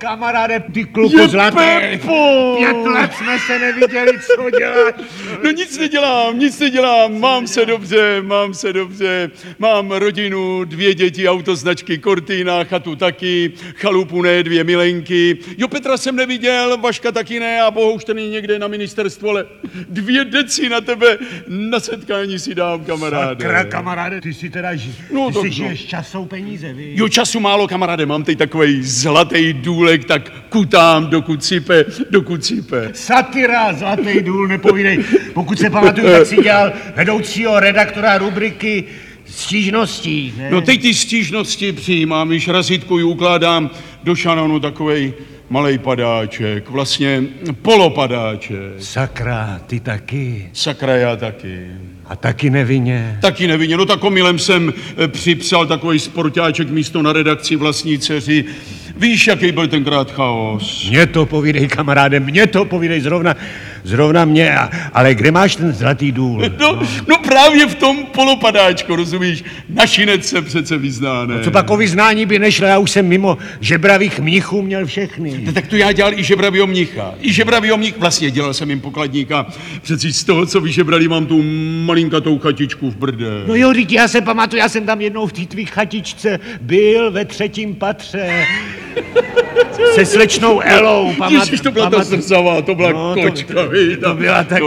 Kamaráde, ty kluku zlatý. 5 let jsme se neviděli, co děláš? No nic nedělám, mám se dobře. Mám rodinu, 2 děti, autoznačky Cortina, chatu taky, chalupu ne, 2 milenky. Jo, Petra jsem neviděl, Vaška taky ne a Bohuš ten je někde na ministerstvu, ale 2 deci na tebe na setkání si dám, kamaráde. Sakra, kamaráde, ty si teda žiješ časou peníze, víš? Jo, času málo, kamaráde, mám teď takovej zlatý důlek, tak kutám, dokud sype. Satyra, zlatý důl, nepovídej. Pokud se pamatuju, tak si dělal vedoucího redaktora rubriky stížností, ne? No teď ty stížnosti přijímám, když razítkuju, ukládám do šanonu takovej malej padáček, vlastně polopadáček. Sakra, ty taky. Sakra, já taky. A taky nevinně. Taky nevinně, no tak omylem jsem připsal takový sportáček místo na redakci vlastní dceři. Víš, jaký byl tenkrát chaos? Mně to povídej, kamaráde, zrovna mě, ale kde máš ten zlatý důl? No právě v tom polopadáčku, rozumíš? Našinec se přece vyzná, ne? No co pak o vyznání by nešlo, já už jsem mimo žebravých mnichů měl všechny. No, tak to já dělal i žebravýho mnicha. Vlastně dělal jsem jim pokladníka. Přeci z toho, co vyžebrali, mám tu malinkatou chatičku v Brde. No jo, řík, já se pamatuju, já jsem tam jednou v té tvý chatičce byl ve 3. patře. Se slečnou Elou, Ježiš, to byla ta zrzavá, to byla kočka, to byla ta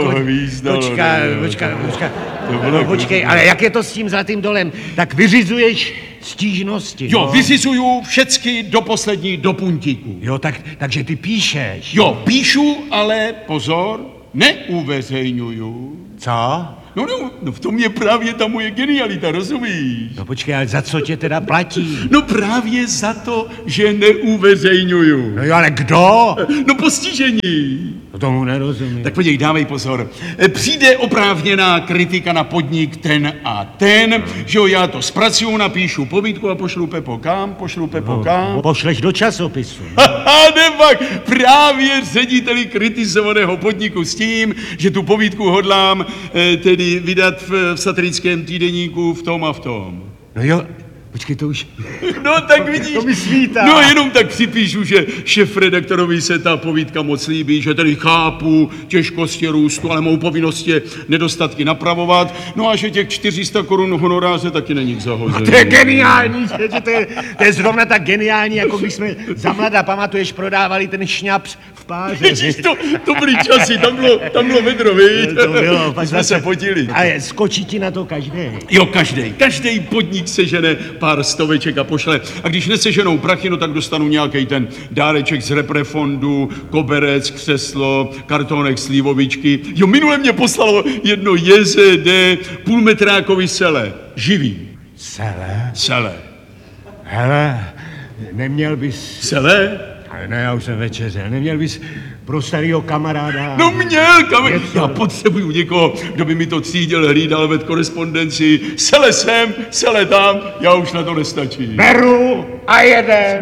Počkej, ale jak je to s tím zlatým dolem? Tak vyřizuješ stížnosti. Jo, vyřizuju všecky do poslední, do puntíku. Jo, takže ty píšeš. Jo, píšu, ale pozor, neuveřejňuju. Co? No v tom je právě ta moje genialita, rozumíš? No počkej, ale za co tě teda platí? No právě za to, že neuveřejňuju. No jo, ale kdo? No postižení. No tomu nerozumím. Tak podívej, dávej pozor. Přijde oprávněná kritika na podnik ten a ten, že jo, já to zpracuju, napíšu povídku a pošlu Pepo kam? Pošleš do časopisu. Nepak, právě řediteli kritizovaného podniku s tím, že tu povídku hodlám tedy vydat v satirickém týdeníku v tom a v tom. No jo, počkej, to už... No tak vidíš. To mi svítá. No jenom tak připíšu, že šéfredaktorovi se ta povídka moc líbí, že tedy chápu těžkosti růstu, ale mou povinnost je nedostatky napravovat. No a že těch 400 korun honoráře taky není k zahození. To je geniální, že to je zrovna tak geniální, jako když jsme za mladá, pamatuješ, prodávali ten šňaps v páře. Ježiš, to byly časy, tam bylo vedro, viď? To bylo. My jsme se potili. A skočí ti na to každý. Jo, každý podnik sežene pár stoveček a pošle. A když neseženou prachy, no tak dostanu nějaký ten dáreček z reprefondu, koberec, křeslo, kartonek, slivovičky. Jo, minule mě poslalo jedno JZD půlmetrákový sele. Živý. Sele. Hele, neměl bys... Sele? Ale ne, já už jsem večeřel. Neměl bys pro starýho kamaráda... No měl, já potřebuju někoho, kdo by mi to třídil, hlídal, ved korespondenci. Sele sem, sele tam, já už na to nestačí. Beru a jedem.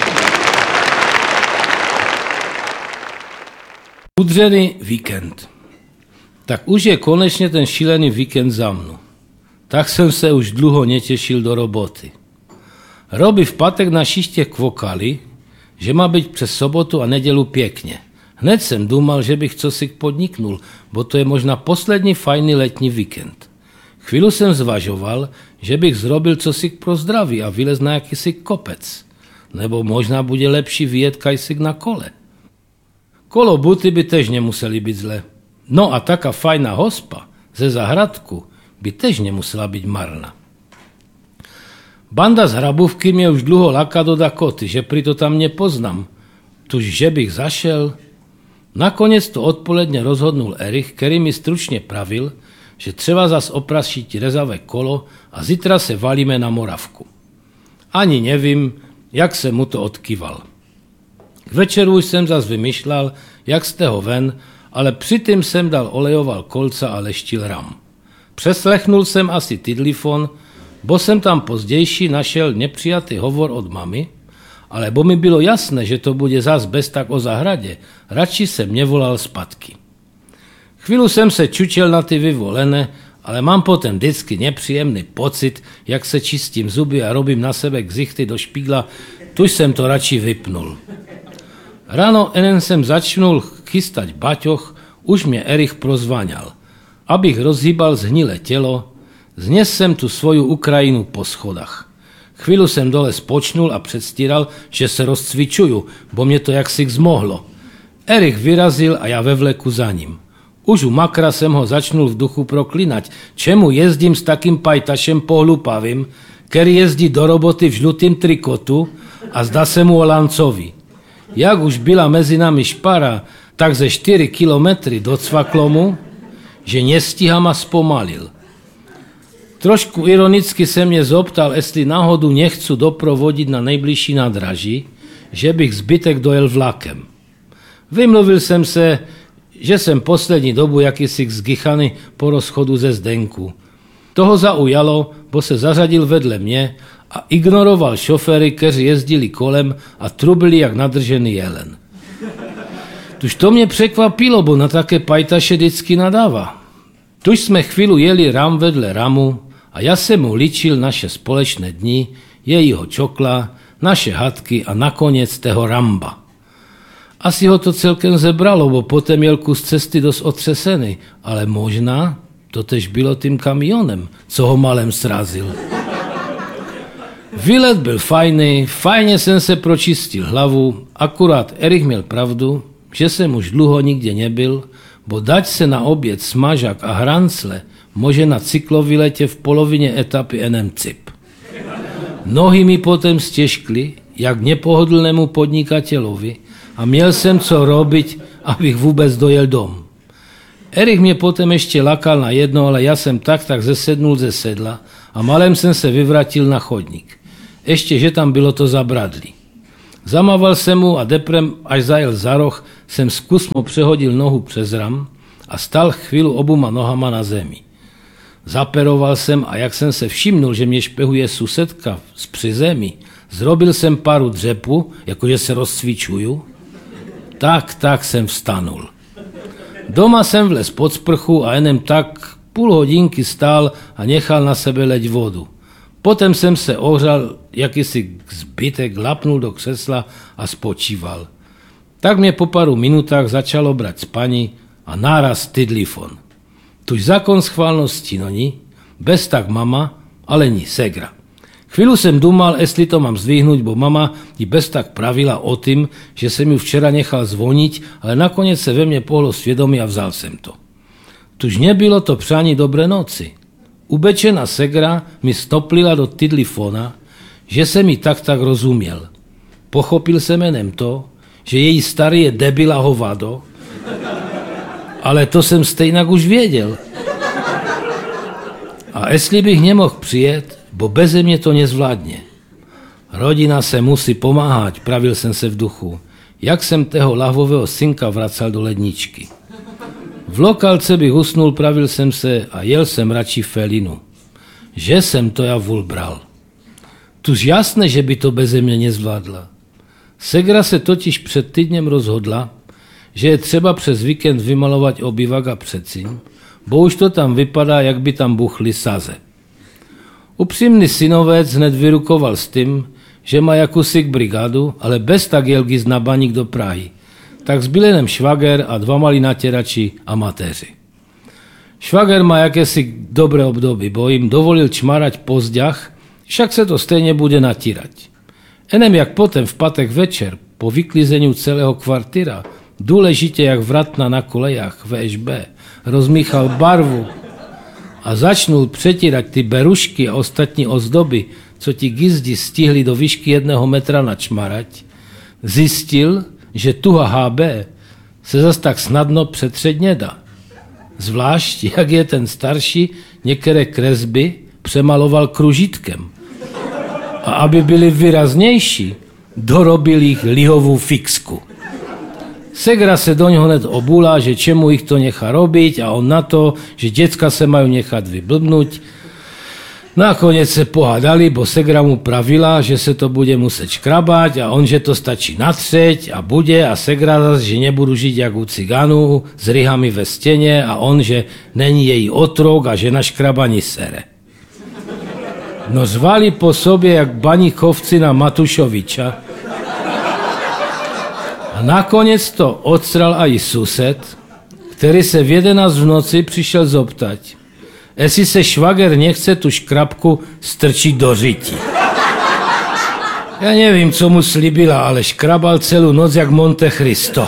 Udřený víkend. Tak už je konečně ten šílený víkend za mnou. Tak jsem se už dlouho netěšil do roboty. Robi v pátek na šiště kvokali, že má být přes sobotu a nedělu pěkně. Hned jsem důmal, že bych cosi podniknul, bo to je možná poslední fajný letní víkend. Chvíli jsem zvažoval, že bych zrobil cosi pro zdraví a vylez na jakýsi kopec. Nebo možná bude lepší vyjet kajsik na kole. Kolo buty by tež nemuseli být zle. No a taká fajná hospa ze zahradku by tež nemusela být marná. Banda z Hrabůvky mě už dlouho láká do Dakoty, že prý to tam nepoznám. Tuž, že bych zašel. Nakonec to odpoledne rozhodnul Erich, který mi stručně pravil, že třeba zas oprašit rezavé kolo a zítra se valíme na Moravku. Ani nevím, jak jsem mu to odkýval. K večeru jsem zas vymýšlel, jak z toho ven, ale přitom jsem dal olejoval kolca a leštil ram. Přeslechnul jsem asi tidlifon, bo jsem tam pozdější našel nepřijatý hovor od mamy, ale bo mi bylo jasné, že to bude zas bez tak o zahradě, radši jsem nevolal zpátky. Chvíli jsem se čučel na ty vyvolené, ale mám potom vždycky nepříjemný pocit, jak se čistím zuby a robím na sebe ksichty do špígla, tuž jsem to radši vypnul. Ráno enen jsem začnul chystať baťoch, už mě Erich prozvaňal. Abych rozhýbal zhnilé tělo, znes jsem tu svoju Ukrajinu po schodách. Chvíľu jsem dole spočnul a předstíral, že se rozcvičuju, bo mě to jaksi zmohlo. Erich vyrazil a já ve vleku za ním. Už u makra jsem ho začnul v duchu proklinať, čemu jezdím s takým pajtašem pohlupavým, který jezdí do roboty v žlutým trikotu a zdá se mu o lancovi. Jak už byla mezi nami špara, tak ze 4 kilometry docvaklo mu, že nestíham a zpomalil. Trošku ironicky se mě zoptal, jestli náhodu nechcu doprovodit na nejbližší nádraží, že bych zbytek dojel vlakem. Vymluvil jsem se, že jsem poslední dobu jakýsi zgychaný po rozchodu ze Zdenku. Toho zaujalo, bo se zařadil vedle mě a ignoroval šoféry, kteří jezdili kolem a trubili jak nadržený jelen. Tuž to mě překvapilo, bo na také pajtaše vždycky nadává. Tuž jsme chvíli jeli ram vedle ramu a já jsem mu ličil naše společné dny, jejího čokla, naše hadky a nakonec tého ramba. Asi ho to celkem zebralo, bo potom jel kus cesty dost otřesený, ale možná to tež bylo tím kamionem, co ho malem srazil. Výlet byl fajný, fajně jsem se pročistil hlavu, akurát Erich měl pravdu, že jsem už dlouho nikde nebyl, bo dať se na oběd smažak a hrancle může na cykloviletě v polovině etapy enem cip. Nohy mi potom stěžkly, jak nepohodlnému podnikatelovi, a měl jsem co robiť, abych vůbec dojel dom. Erich mě potom ještě lakal na jedno, ale já jsem tak zesednul ze sedla a malem jsem se vyvratil na chodník. Ještě, že tam bylo to zabradlí. Zamával jsem mu a deprem, až zajel za roh, jsem zkusmo přehodil nohu přes ram a stal chvíli obuma nohama na zemi. Zaperoval jsem a jak jsem se všimnul, že mě špehuje susedka z přizemí, zrobil jsem paru dřepu, jakože se rozcvičuju. Tak jsem vstanul. Doma jsem vlez pod sprchu a jenom tak půl hodinky stál a nechal na sebe leť vodu. Potom jsem se ohřal, jakýsi zbytek, lapnul do křesla a spočíval. Tak mě po paru minutách začalo brať spaní a náraz tydlifon. Tuž zákon schválnosti no ní, bez tak mama, ale ní segra. Chvíľu jsem dumal, jestli to mám zdvihnout, bo mama ji bez tak pravila o tým, že jsem ju včera nechal zvoniť, ale nakonec se ve mně pohlo svědomí a vzal jsem to. Tuž nebylo to přání dobré noci. Ubečená segra mi stoplila do tydlifona, že se mi tak rozuměl. Pochopil jsem jenom to, že její starý je debil a hovado, ale to jsem stejnak už věděl. A jestli bych nemohl přijet, bo beze mě to nezvládne. Rodina se musí pomáhat, pravil jsem se v duchu, jak jsem toho lahvového synka vracal do ledničky. V lokalce bych usnul, pravil jsem se a jel jsem radši felinu. Že jsem to já vůl bral. Tuž jasné, že by to beze mě nezvládla. Segra se totiž před týdnem rozhodla, že je třeba přes víkend vymalovat obývak a předsíň, bo už to tam vypadá, jak by tam buchly saze. Upřímný synovec hned vyrukoval s tím, že má jakúsi brigádu, ale bez tak jel giz na baník do Prahy. Tak zbyl jenom švager a 2 malí natěrači amatéři. Švager má jakési dobré období, bo jim dovolil čmarať po zďach, však se to stejně bude natírať. Enem jak potom v pátek večer, po vyklizeniu celého kvartíra, důležitě jak vratna na kolejách VŠB, rozmíchal barvu a začnul přetírať ty berušky a ostatní ozdoby, co ti gizdi stihli do výšky 1 metra načmarať, zjistil, že tuha HB se zas tak snadno přetřeť nedá. Zvlášť, jak je ten starší některé kresby přemaloval kružítkem. A aby byly výraznější, dorobil jich lihovou fixku. Segra se do něho hned obula, že čemu jich to nechá robiť a on na to, že děcka se mají nechat vyblbnout. Nakonec se pohádali, bo segra mu pravila, že se to bude muset škrabať a on, že to stačí natřeť a bude a segra zase, že nebudu žít jak u cigánů s ryhami ve stěně a on, že není její otrok a že na škrabani sere. No zvali po sobě jak baníkovci na Matušoviča. A nakonec to odsral aj sused, který se v 11 v noci přišel zoptať, jestli se švager nechce tu škrabku strčit do řití. Já nevím, co mu slibila, ale škrabal celou noc jak Monte Cristo.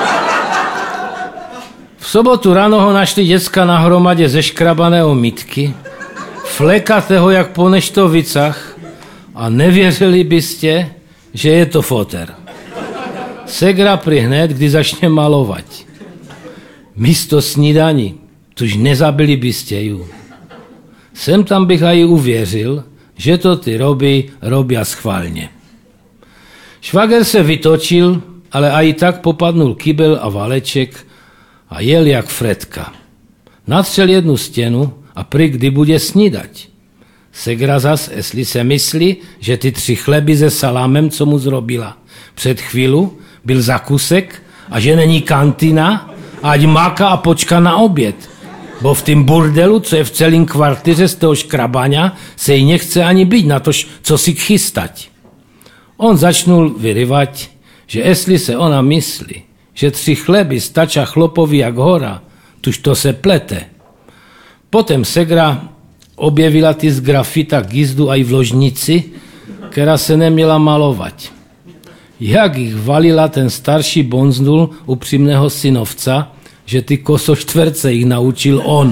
V sobotu ráno ho našli děcka na hromadě zeškrabaného mytky, flekatého jak po neštovicách a nevěřili byste, že je to foter. Segra pri hned, kdy začne malovat. Místo snídaní, tuž nezabili byste ju. Sem tam bych aj uvěřil, že to ty robia schválně. Švager se vytočil, ale aj tak popadnul kybel a valeček a jel jak Fredka. Natřel jednu stěnu a prý kdy bude snídať. Segra zas, jestli se myslí, že ty 3 chleby se salámem, co mu zrobila před chvílu, byl zakusek a že není kantina, ať máka a počka na oběd. Bo v tým burdelu, co je v celém kvartyře z toho škrabania, se jí nechce ani být na to, co si chystať. On začnul vyryvať, že jestli se ona myslí, že 3 chleby stača chlopovi jak hora, tuž to se plete. Potom Segra objevila ty z grafita gizdu aj v ložnici, která se neměla malovat. Jak jich valila, ten starší bonznul upřímného synovca, že ty kosoštverce jich naučil on.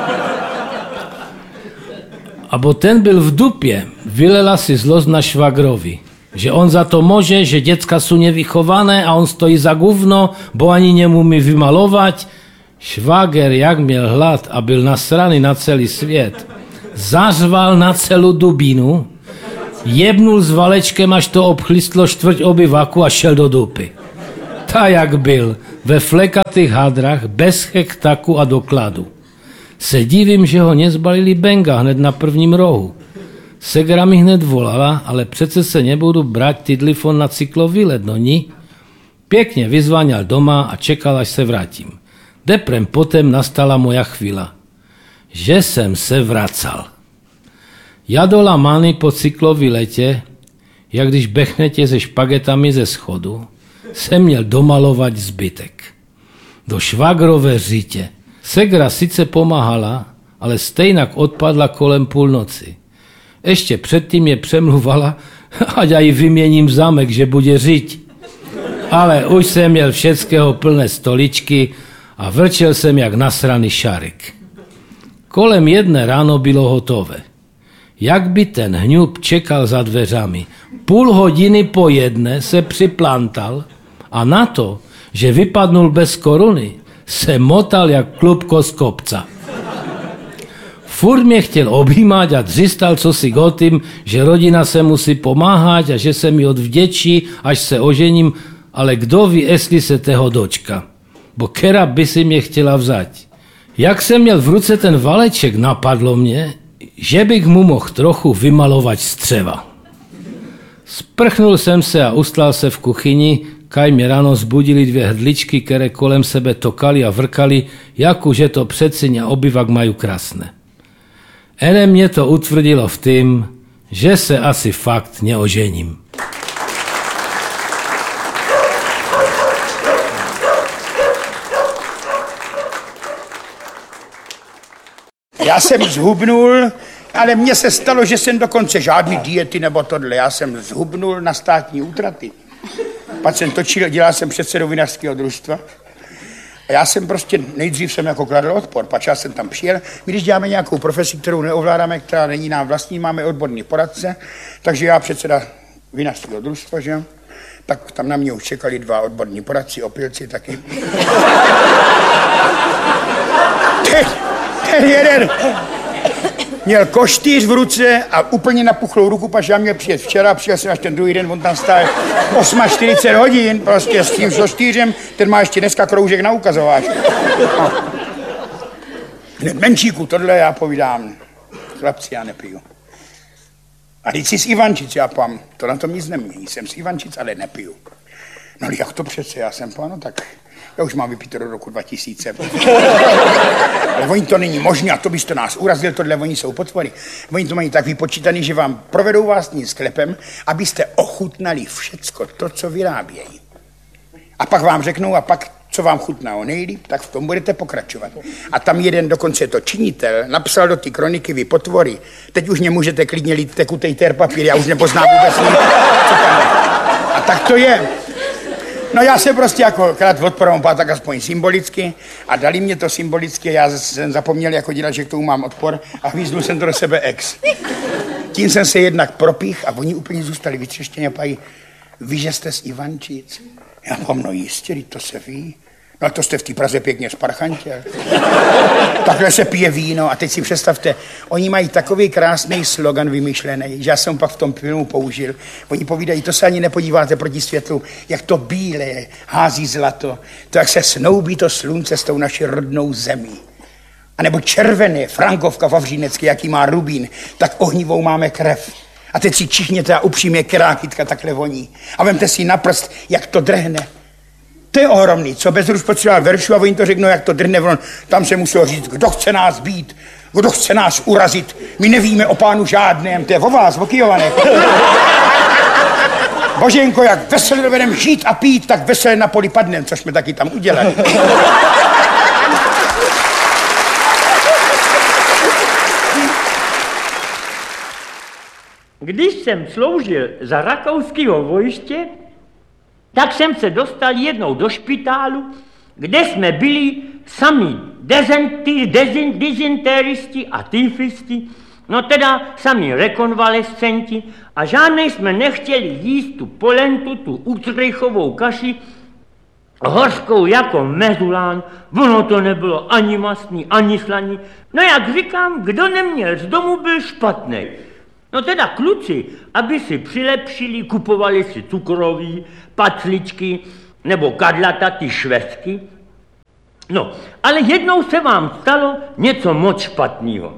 Abo ten byl v dupě, vylela si zlost na švagrovi, že on za to může, že děcka jsou nevychované a on stojí za guvno, bo ani nemůže vymalovat. Švager, jak měl hlad a byl nasraný na celý svět, zařval na celou dubínu, jebnul s valečkem, až to obchlistlo 1/4 obyvaku a šel do dupy. Ta jak byl, ve flekatých hadrach, bez chektaku a dokladu. Se divím, že ho nezbalili benga hned na prvním rohu. Segra mi hned volala, ale přece se nebudu brát tidlifon na cyklový let, no ní. Pěkně vyzváňal doma a čekal, až se vrátím. Deprem potom nastala moja chvíla, že jsem se vracal. Jadola many po cyklový letě, jak když bechnete se špagetami ze schodu, jsem měl domalovat zbytek. Do švagrové řitě. Segra sice pomáhala, ale stejnak odpadla kolem půlnoci. Ještě předtím je přemluvala, ať aj vyměním zámek, že bude řiť. Ale už jsem měl všeckého plné stoličky a vrčel jsem jak nasraný šarik. Kolem 1 ráno bylo hotové. Jak by ten hňub čekal za dveřami. 0,5 hodiny po 1 se připlantal a na to, že vypadnul bez koruny, se motal jak klubko z kopca. Furt mě chtěl objímat a dřistal cosi o tím, že rodina se musí pomáhat a že se mi odvděčí, až se ožením, ale kdo ví, jestli se toho dočka. Bo kera by si mě chtěla vzať. Jak jsem měl v ruce ten valeček, napadlo mě, že bych mu mohl trochu vymalovat střeva. Sprchnul jsem se a ustlal se v kuchyni, kaj mě ráno zbudili 2 hrdličky, které kolem sebe tokali a vrkali, jako že to předsyň a obyvak mají krásné. Ene mě to utvrdilo v tým, že se asi fakt neožením. Já jsem zhubnul, ale mně se stalo, že jsem dokonce žádný diety nebo tohle. Já jsem zhubnul na státní útraty. Pak jsem točil, dělal jsem předsedou vinařského družstva. A já jsem prostě, nejdřív jsem jako kladl odpor, pak já jsem tam přijel. My když děláme nějakou profesi, kterou neovládáme, která není nám vlastní, máme odborný poradce, takže já předseda vinařského družstva, že jo? Tak tam na mě už čekali 2 odborní poradci, opilci taky. Ten jeden měl koštýř v ruce a úplně napuchlou ruku, pač já měl přijet včera, přijel jsem až ten druhý den, on tam stál 48 hodin, prostě s tím koštýřem, ten má ještě dneska kroužek na ukazováčku. Menšíku, tohle já povídám, chlapci, já nepiju. A teď jsi z Ivančic, já pám, to na tom nic nemění, jsem z Ivančic, ale nepiju. No jak to přece, já jsem pán, no tak... Já už mám vypít do roku 2000. Ale oni to není možné a to byste nás urazil, tohle oni jsou potvory. Oni to mají tak vypočítaný, že vám provedou vás tím sklepem, abyste ochutnali všecko to, co vyrábějí. A pak vám řeknou, a pak, co vám chutná nejlíp, tak v tom budete pokračovat. A tam jeden dokonce to činitel napsal do té kroniky, vy potvory, teď už mě můžete klidně lít tekutej papír, já už nepoznám vůbec nic, co tam je. A tak to je. No já se prostě jako krát odporom, tak aspoň symbolicky a dali mě to symbolicky, já jsem zapomněl jako dělat, že k tomu mám odpor a hvízdnul jsem to do sebe ex. Tím jsem se jednak propích a oni úplně zůstali vytřeštěni a pají, víš, že jste z Ivančic? Já mám, no jistě, to se ví. No to jste v té Praze pěkně sparchantěl. Takhle se pije víno a teď si představte, oni mají takový krásný slogan vymyšlený, že já jsem pak v tom filmu použil. Oni povídají, to se ani nepodíváte proti světlu, jak to bílé hází zlato, to jak se snoubí to slunce s tou naší rodnou zemí. A nebo červené, Frankovka Vavřínecké, jaký má rubín, tak ohnivou máme krev. A teď si čichněte a upřímně kerákytka takhle voní. A vemte si na prst, jak to drhne. To je ohromný, co Bezruč potřeboval veršu a oni to řeknou, jak to drhne. Tam se muselo říct, kdo chce nás být, kdo chce nás urazit. My nevíme o pánu žádném, to je o vás, o Kyjovanech. Boženko, jak veselé dovedem žít a pít, tak veselé na poli padnem, což jsme taky tam udělali. Když jsem sloužil za rakouského vojště, tak jsem se dostal jednou do špitálu, kde jsme byli sami dizentéristi a tyfisti, no teda sami rekonvalescenti a žádnej jsme nechtěli jíst tu polentu, tu ucrychovou kaši, hořkou jako mezulán, ono to nebylo ani mastný, ani slaný. No jak říkám, kdo neměl z domu, byl špatnej. No teda kluci, aby si přilepšili, kupovali si cukroví, pacličky nebo kadlata, ty švestky. No, ale jednou se vám stalo něco moc špatného.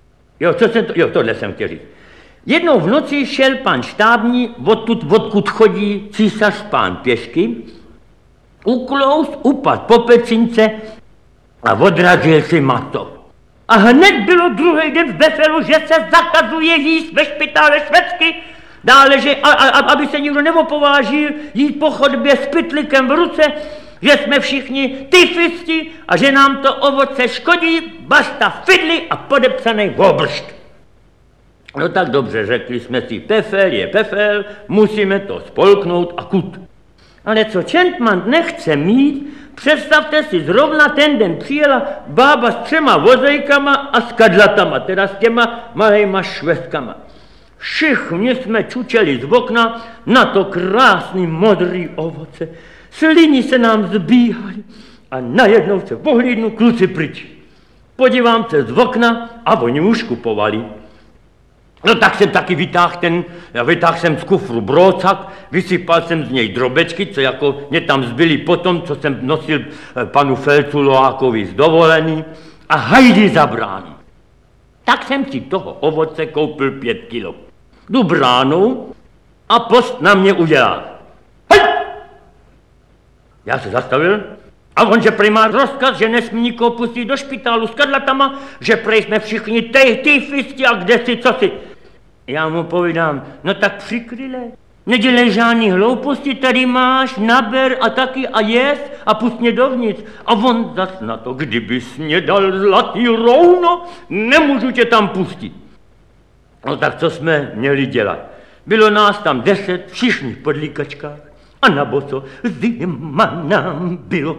Tohle jsem chtěl říct. Jednou v noci šel pan štábní, odkud chodí císař pán pěšky, uklous, upad po pecince a odrazil si mato. A hned bylo druhý den v Befelu, že se zakazuje jíst ve špitále švestky, dále, že aby se nikdo neopovážil jít po chodbě s pytlikem v ruce, že jsme všichni tyfisti a že nám to ovoce škodí, basta fidli a podepsaný obršt. No tak dobře, řekli jsme si, pefel je pefel, musíme to spolknout a kut. Ale co Čentman nechce mít, představte si, zrovna ten den přijela bába s 3 vozejkama a s kadlatama, teda s těma malejma švestkama. Všichni jsme čučeli z okna na to krásný modrý ovoce. Sliny se nám zbíhaly a najednou se pohlídnu, kluci pryč. Podívám se z okna a oni už kupovali. No tak jsem taky vytáhl jsem z kufru brócak, vysypal jsem z něj drobečky, co jako mě tam zbyly potom, co jsem nosil panu Felcu Loákovi z dovolený a hajdy za bránu. Tak jsem si toho ovoce koupil 5 kilo. Jdu bránou a post na mě udělá. Hej! Já se zastavil a on, že prej má rozkaz, že nesmí nikoho pustit do špitálu s kadlatama, že prej jsme všichni tyfisti a kde si, co si. Já mu povídám, no tak přikryle, nedělej žádný hlouposti, tady máš, naber a taky a jest a pust mě dovnitř. A on zas na to, kdybys mě dal zlatý rouno, nemůžu tě tam pustit. No tak co jsme měli dělat? Bylo nás tam 10, všichni v podlíkačkách a na boso, zima nám bylo.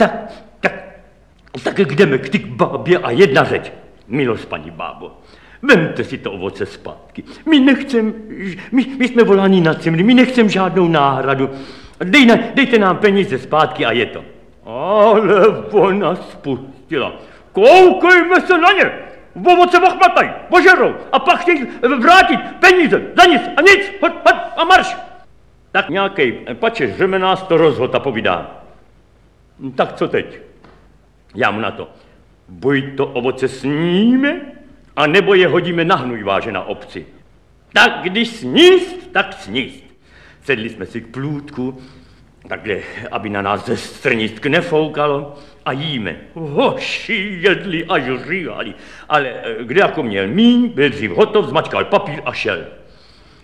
Tak jdeme k ty bábě a jedna řeč. Milost, paní bábo, vemte si to ovoce zpátky. My jsme voláni na cimry, my nechcem žádnou náhradu. Dejte nám peníze zpátky a je to. Ale ona spustila. Koukejme se na ně. Ovoce ochmatají, požerou a pak chtějí vrátit peníze za nic a nic, hoď a marš. Tak nějaký pačeš řemenář to rozhod a povídá. Tak co teď? Já mu na to. Buď to ovoce sníme, a nebo je hodíme na hnůj na obci. Tak když sníst, tak sníst. Sedli jsme si k plůtku, takhle, aby na nás ze strnisk nefoukalo a jíme. Hoši jedli a žříhali, ale kde jako měl míň, byl dřív hotov, zmačkal papír a šel.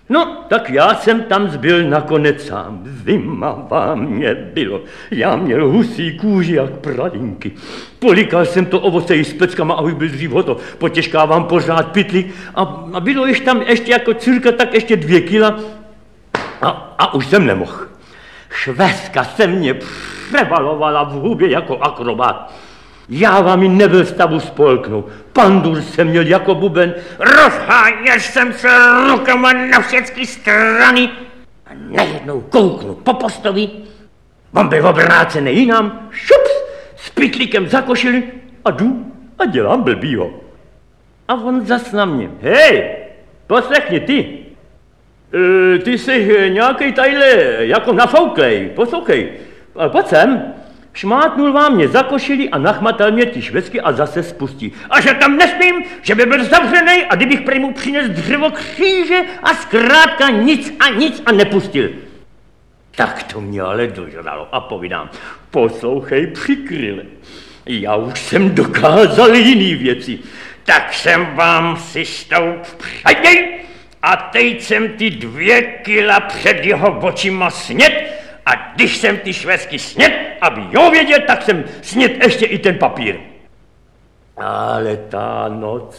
No, tak já jsem tam zbyl nakonec sám. Zima mě bylo. Já měl husí kůži jak pralinky. Polikal jsem to ovoce i s peckama, abych byl dřív hotov. Potěžkávám pořád pytlík a bylo již tam ještě jako cirka tak ještě 2 kila a už jsem nemohl. Švestka se mě převalovala v hubě jako akrobat. Já vám ji nebyl stavu spolknout. Pandur jsem měl jako buben, rozháněl jsem se rukama na všechny strany a najednou kouknu po postovi. On byl obrácený jinam, šups, s pytlíkem za košili a jdu a dělám blbýho. A on zas na mě, hej, poslechni ty. Ty jsi nějakej tadyhle jako nafouklej, poslouchej, pojď sem. Šmátnul vám mě za košili a nachmatal mě ty švestky a zase spustí. A že tam nesmím, že by byl zavřenej a kdybych prej mu přines dřevo kříže a zkrátka nic a nepustil. Tak to mě ale dožralo a povídám, poslouchej přikryle, já už jsem dokázal jiný věci, tak jsem vám si stoup předěj a teď jsem ty 2 kila před jeho očima snět a když jsem ty švestky snět, aby jo věděl, tak jsem snět ještě i ten papír. Ale ta noc,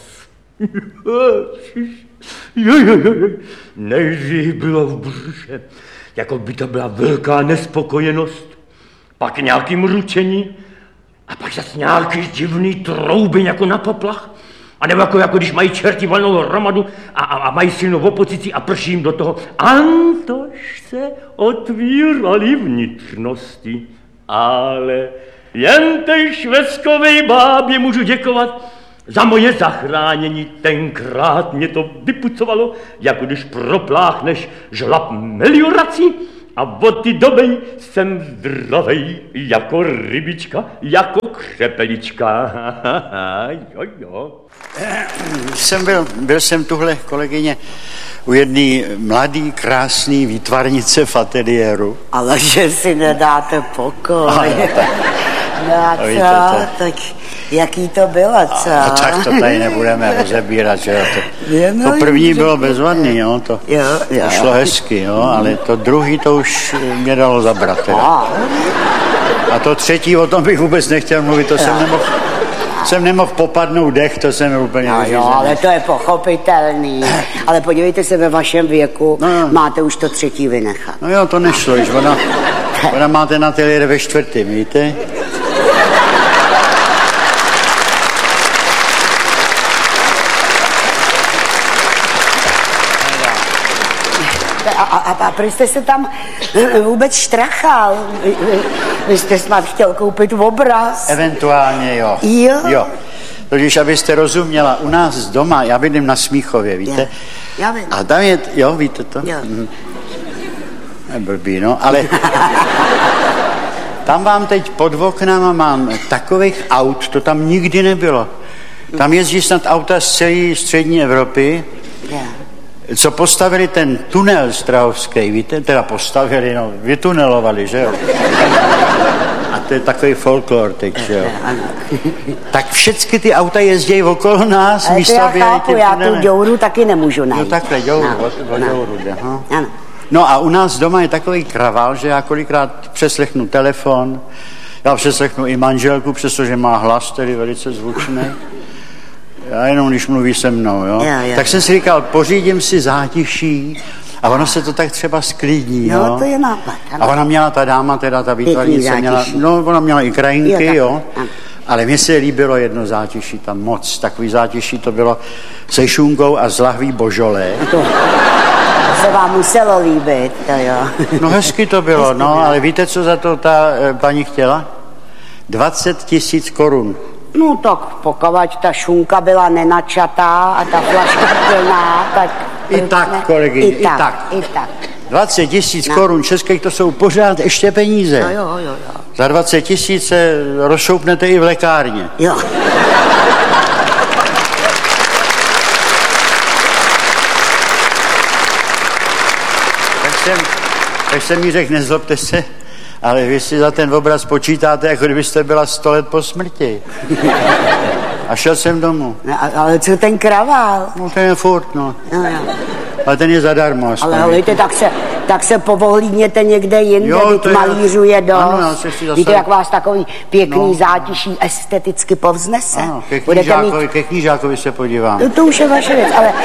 nejdřív bylo v břiše, jako by to byla velká nespokojenost, pak nějaký mručení a pak zase nějaký divný trouby jako na poplach. A nebo jako když mají čerti valnou hromadu a mají silnou opozici a prší jim do toho. Antož se otvíraly vnitřnosti. Ale jen tej švestkovej bábě můžu děkovat za moje zachránění. Tenkrát mě to vypucovalo, jako když propláchneš žlab meliorací. A od té doby jsem zdravej jako rybička, jako křepelička. Jo. Byl jsem tuhle, kolegyně, u jedné mladý, krásný výtvarnice v ateliéru. Ale že si nedáte pokoj. No a co? Tak jaký to bylo, co? No, tak to tady nebudeme rozebírat, že jo. To první bylo bezvadný, jo, to šlo hezky, jo, ale to druhý to už mě dalo zabrat, teda. A to třetí, o tom bych vůbec nechtěl mluvit, to jsem nemohl popadnout dech, to jsem úplně vyřízený. Jo, ale to je pochopitelný. Ale podívejte se, ve vašem věku máte už to 3. vynechat. No jo, to nešlo, již ona má ten ateliér ve 4., víte? A proč jste se tam vůbec štrachal? Vy jste snad chtěl koupit obraz. Eventuálně jo. Jo. Totiž, abyste rozuměla, u nás doma, já bydlím na Smíchově, víte? Já vím. A tam je, jo, víte to? Jo. Blbý, no, ale tam vám teď pod oknama mám takových aut, to tam nikdy nebylo. Tam jezdí snad auta z celé střední Evropy, co postavili ten tunel strahovský, víte, teda postavili, no, vytunelovali, že jo. A to je takový folklor teď, že jo. Tak všechny ty auta jezdí okolo nás, ale místo to já chápu, já tu děuru taky nemůžu najít. No takhle, děuru, o děuru jde, ano. No a u nás doma je takový kraval, že já kolikrát přeslechnu telefon, já přeslechnu i manželku, přestože má hlas, tedy velice zvučný. Já jenom, když mluví se mnou, jo. Tak jsem si říkal, pořídím si zátiší a ono se to tak třeba sklidní, jo. No, to je nápad. A ona měla, ta dáma, teda ta výtvarnice, ona měla i krajinky, jo. Ale mně se líbilo jedno zátiší tam moc. Takový zátiší to bylo se šunkou a z lahví božolé. To se vám muselo líbit, to jo. No hezky to bylo, no, ale víte, co za to ta paní chtěla? 20 000 korun. No tak pokud ta šunka byla nenačatá a ta flaška plná, tak... I tak, kolegyně, i tak. 20 000 korun českých, to jsou pořád ještě peníze. Jo. Za 20 000 se rozšoupnete i v lékárně. Jo. Tak jsem jí řekl, nezlobte se, ale vy si za ten obraz počítáte, jako kdybyste byla 100 let po smrti. A šel jsem domů. No, ale co ten kravál? No ten je furt, no. Ale ten je zadarmo. Aspoň. Ale helejte, tak se povohlídněte někde jinde, Jo, teď malířuje dost. Ano, Víte, jak vás takový pěkný zátiší esteticky povznese? Ano, ke knížákovi se podívám. No, to už je vaše věc, ale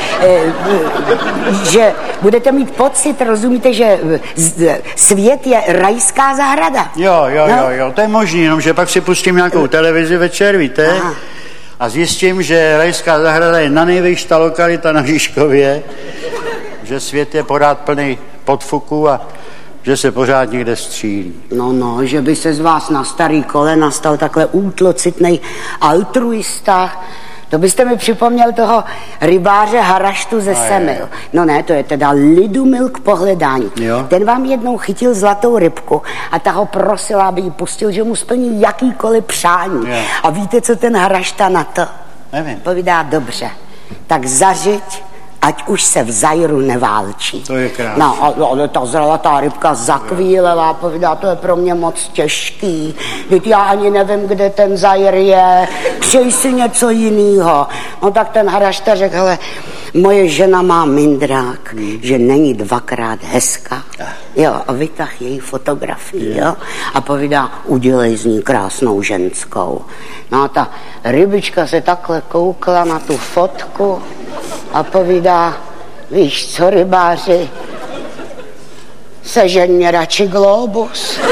že budete mít pocit, rozumíte, že svět je rajská zahrada. Jo, to je možný, jenomže pak si pustím nějakou televizi večer, víte? Aha. A zjistím, že rajská zahrada je na nejvyšší lokalita na Žižkově, že svět je pořád plný podfuků a že se pořád někde střílí. No, že by se z vás na starý kolena stal takhle útlocitnej altruista. To byste mi připomněl toho rybáře Haraštu ze Semil. No ne, to je teda Lidumil k pohledání. Jo. Ten vám jednou chytil zlatou rybku a ta ho prosila, aby ji pustil, že mu splní jakýkoliv přání. Jo. A víte, co ten Harašta na to? Nevím. Povídá, dobře, tak zařiď, ať už se v Zajru neválčí. To je krásné. No, ale ta zlatá rybka zakvílela, povídá, to je pro mě moc těžký. Teď já ani nevím, kde ten Zajr je, přej si něco jinýho. No tak ten Harašta řekl, hele, moje žena má mindrák, že není dvakrát hezká. Jo, a vytah její fotografii, jo, a povídá, udělej z ní krásnou ženskou. No a ta rybička se takhle koukla na tu fotku a povídá, víš co, rybáři, sežeň mě radši globus.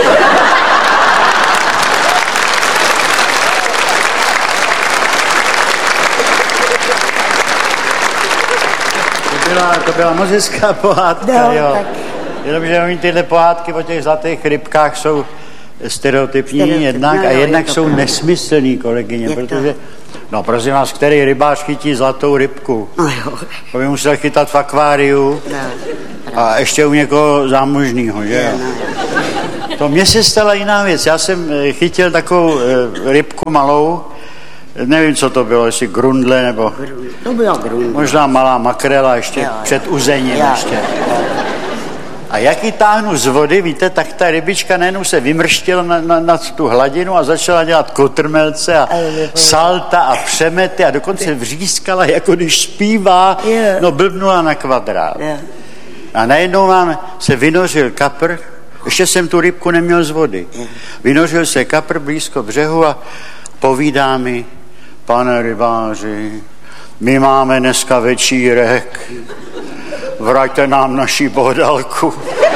To byla moc hezká pohádka, No, jo. tak. Jenomže oni tyhle pohádky o těch zlatých rybkách jsou stereotypní jednak a jednak jsou nesmyslný, kolegyně, protože, no prosím vás, který rybář chytí zlatou rybku? To by musel chytat v akváriu a ještě u někoho zámožnýho, že jo? To mně se stala jiná věc, já jsem chytil takovou rybku malou, nevím, co to bylo, jestli grundle nebo... To byla grundle. Možná malá makrela ještě před uzením ještě. A jak ji táhnu z vody, víte, tak ta rybička najednou se vymrštila na tu hladinu a začala dělat kotrmelce a salta a přemety a dokonce vřískala, jako když zpívá, no blbnula na kvadrát. A najednou vám se vynořil kapr, ještě jsem tu rybku neměl z vody. Vynořil se kapr blízko břehu a povídá mi, pane rybáři, my máme dneska večírek, vraťte nám naši bohdalku.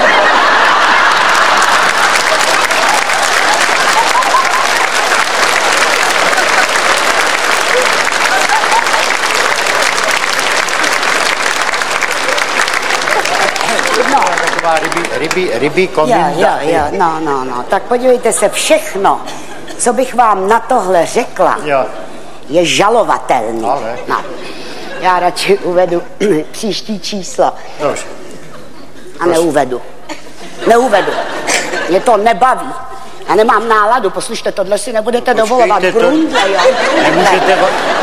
Taková rybí kominta. No, tak podívejte se, všechno, co bych vám na tohle řekla, je žalovatelný. No. Já radši uvedu příští číslo. Dobře. A neuvedu. Mě to nebaví. Já nemám náladu, poslyšte, tohle si nebudete dovolovat. Grundle, jo. Nemůžete...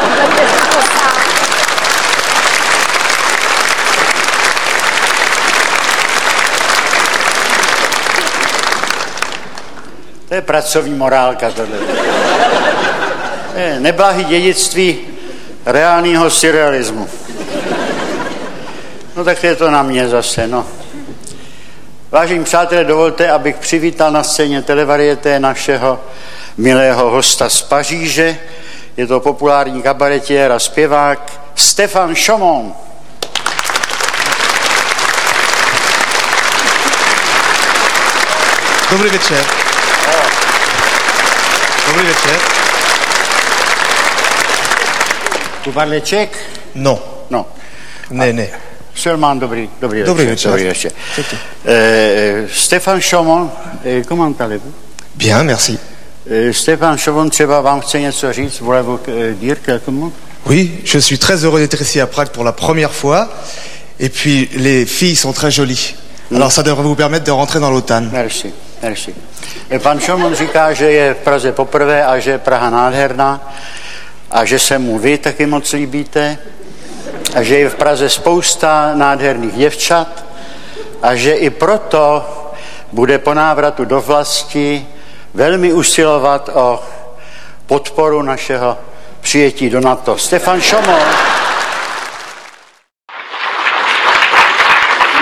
To je pracovní morálka tohle. Neblahý dědictví reálného surrealismu. No tak je to na mě zase, no. Vážení přátelé, dovolte, abych přivítal na scéně televarieté našeho milého hosta z Paříže. Je to populární kabaretiér a zpěvák Stéphane Chaumont. Dobrý večer. Dobrý večer. Tu parle ček? No. Ne. Seulement dobrý večer. Stéphane Chaumont, comment allez-vous? Bien, merci. Stéphane Chaumont třeba vám chce něco říct? Voulez-vous dire quelques mots? Oui, je suis très heureux d'être ici à Prague pour la première fois. Et puis, les filles sont très jolies. Alors, ça devrait vous permettre de rentrer dans l'OTAN. Merci. Pan Chaumont říká, že je v Praze poprvé a že je Praha nádherná a že se mu vy taky moc líbíte a že je v Praze spousta nádherných děvčat a že i proto bude po návratu do vlasti velmi usilovat o podporu našeho přijetí do NATO. Stéphane Chaumont.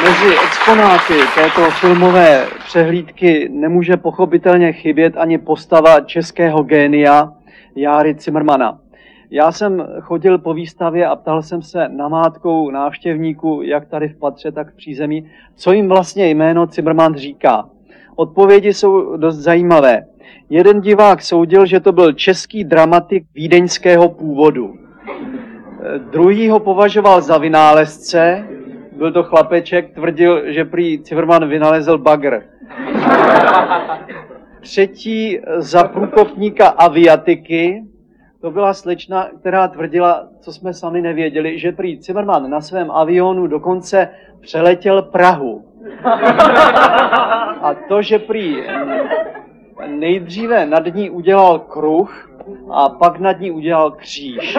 Mezi exponáty této filmové přehlídky nemůže pochopitelně chybět ani postava českého génia Járy Cimrmana. Já jsem chodil po výstavě a ptal jsem se namátkou návštěvníků, jak tady v patře, tak v přízemí, co jim vlastně jméno Cimrman říká. Odpovědi jsou dost zajímavé. Jeden divák soudil, že to byl český dramatik vídeňského původu. Druhý ho považoval za vynálezce, byl to chlapeček, tvrdil, že prý Cimrman vynalezl bagr. Třetí za průkopníka aviatiky, to byla slečna, která tvrdila, co jsme sami nevěděli, že prý Cimrman na svém avionu dokonce přeletěl Prahu. A to, že prý nejdříve nad ní udělal kruh a pak nad ní udělal kříž.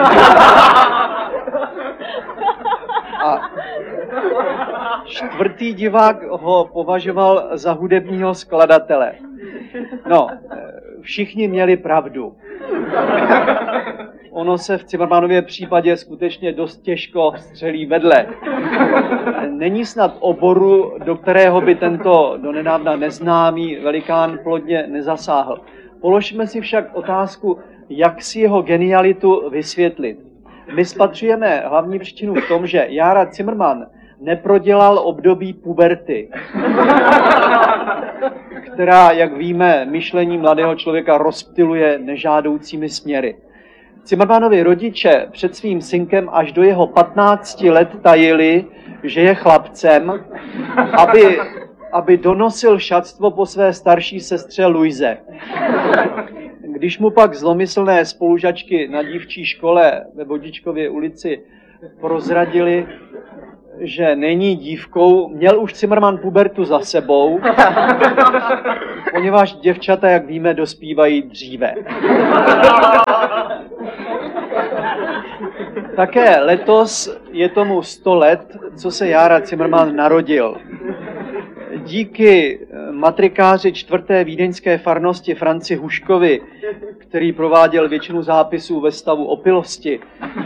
A čtvrtý divák ho považoval za hudebního skladatele. No, všichni měli pravdu. Ono se v Cimrmanově případě skutečně dost těžko střelí vedle. Není snad oboru, do kterého by tento donedávna neznámý velikán plodně nezasáhl. Položme si však otázku, jak si jeho genialitu vysvětlit. My spatřujeme hlavní příčinu v tom, že Jára Cimrman neprodělal období puberty, která, jak víme, myšlení mladého člověka rozptyluje nežádoucími směry. Cimrmanovi rodiče před svým synkem až do jeho 15 let tajili, že je chlapcem, aby donosil šatstvo po své starší sestře Luize. Když mu pak zlomyslné spolužačky na dívčí škole ve Vodičkově ulici prozradili, že není dívkou, měl už Cimrman pubertu za sebou, poněvadž děvčata, jak víme, dospívají dříve. Také letos je tomu 100 let, co se Jára Cimrman narodil. Díky matrikáři 4. vídeňské farnosti Franci Huškovi, který prováděl většinu zápisů ve stavu opilosti,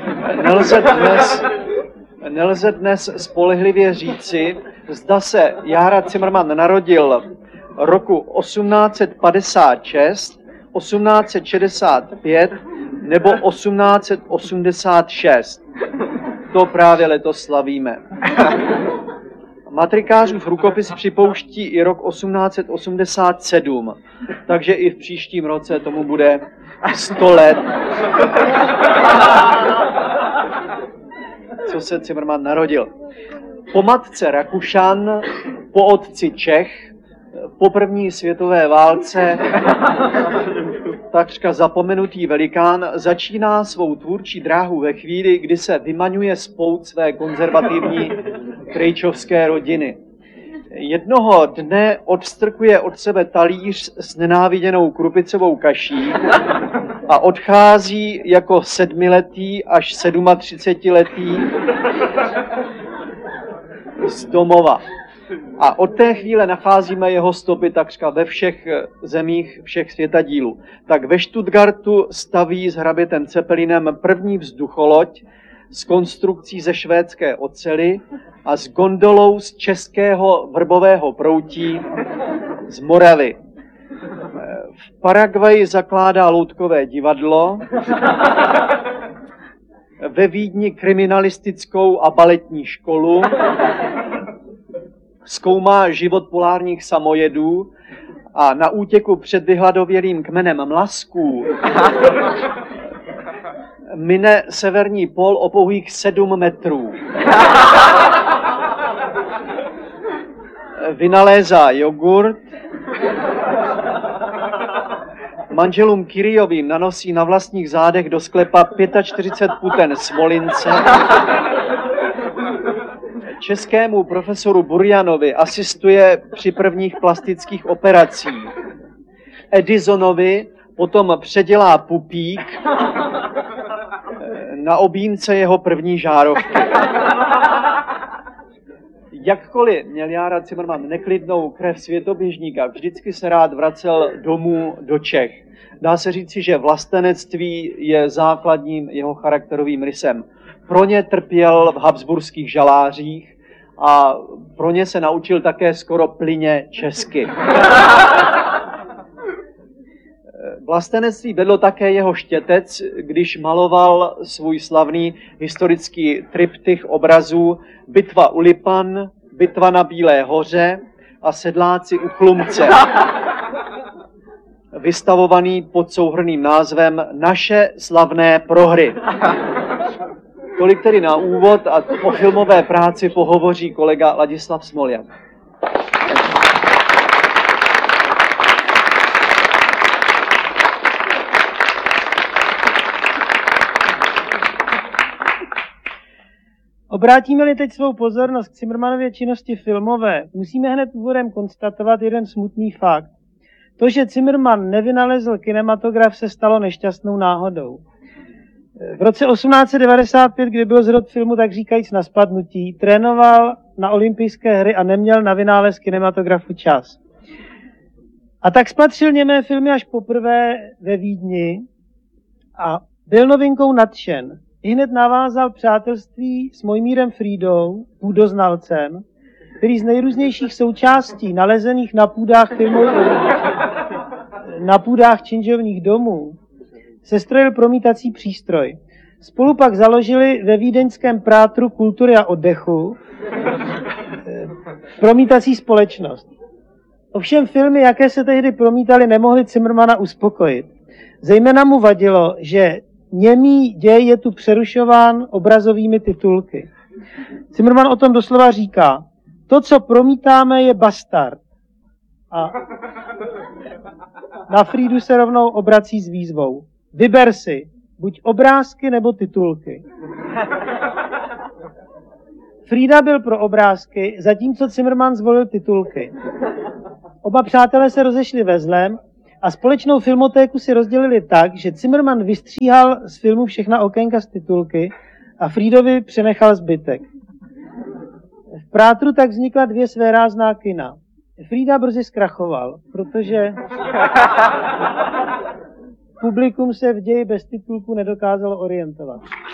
nelze dnes spolehlivě říci, zda se Jára Cimrman narodil roku 1856, 1865 nebo 1886. To právě letos slavíme. Matrikářův rukopis připouští i rok 1887, takže i v příštím roce tomu bude 100 let, co se Cimrman narodil. Po matce Rakušan, po otci Čech, po první světové válce takřka zapomenutý velikán začíná svou tvůrčí dráhu ve chvíli, kdy se vymaňuje z pout své konzervativní krejčovské rodiny. Jednoho dne odstrkuje od sebe talíř s nenáviděnou krupicovou kaší a odchází jako 7letý až 37letý z domova. A od té chvíle nacházíme jeho stopy takřka ve všech zemích, všech světadílů. Tak ve Stuttgartu staví s hrabětem Zeppelinem první vzducholoď s konstrukcí ze švédské oceli a s gondolou z českého vrbového proutí z Moravy. V Paraguaji zakládá loutkové divadlo, ve Vídni kriminalistickou a baletní školu, zkoumá život polárních samojedů a na útěku před vyhladovělým kmenem mlasků mine severní pól o pouhých 7 metrů. Vynalézá jogurt, manželům Kyriovým nanosí na vlastních zádech do sklepa 45 puten smolince, českému profesoru Burjanovi asistuje při prvních plastických operacích. Edisonovi potom předělá pupík na objímce jeho první žárovky. Jakkoliv měl Jára Cimrman neklidnou krev světoběžníka, vždycky se rád vracel domů do Čech. Dá se říci, že vlastenectví je základním jeho charakterovým rysem. Pro ně trpěl v habsburských žalářích a pro ně se naučil také skoro plyně česky. Vlastenectví vedlo také jeho štětec, když maloval svůj slavný historický triptych obrazů Bitva u Lipan, Bitva na Bílé hoře a Sedláci u Chlumce, vystavovaný pod souhrnným názvem Naše slavné prohry. Tolik tedy na úvod a o filmové práci pohovoří kolega Ladislav Smoljak. Obrátíme-li teď svou pozornost k Cimrmanově činnosti filmové, musíme hned úvodem konstatovat jeden smutný fakt. To, že Cimrman nevynalezl kinematograf, se stalo nešťastnou náhodou. V roce 1895, kdy byl zrod filmu tak říkajíc na spadnutí, trénoval na olympijské hry a neměl na vynález kinematografu čas. A tak spatřil němé filmy až poprvé ve Vídni a byl novinkou nadšen. Ihned navázal přátelství s Mojmírem Frídou, půdoznalcem, který z nejrůznějších součástí nalezených na půdách činžovních domů sestrojil promítací přístroj. Spolu pak založili ve vídeňském Prátru kultury a oddechu promítací společnost. Ovšem filmy, jaké se tehdy promítaly, nemohly Cimrmana uspokojit. Zejména mu vadilo, že němý děj je tu přerušován obrazovými titulky. Cimrman o tom doslova říká, to, co promítáme, je bastard. A na Frídu se rovnou obrací s výzvou. Vyber si, buď obrázky nebo titulky. Frída byl pro obrázky, zatímco Cimrman zvolil titulky. Oba přátelé se rozešli ve zlém a společnou filmotéku si rozdělili tak, že Cimrman vystříhal z filmu všechna okénka z titulky a Frídovi přenechal zbytek. V Prátru tak vznikla dvě svérázná kina. Frída brzy zkrachoval, protože publikum se v ději bez titulku nedokázalo orientovat.